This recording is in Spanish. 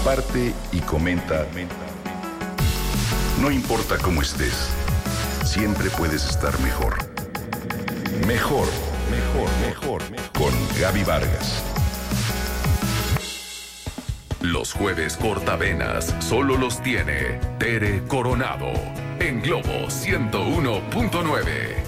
comparte y comenta. No importa cómo estés, siempre puedes estar mejor. Mejor, mejor, mejor. Con Gaby Vargas. Los jueves cortavenas solo los tiene Tere Coronado en Globo 101.9.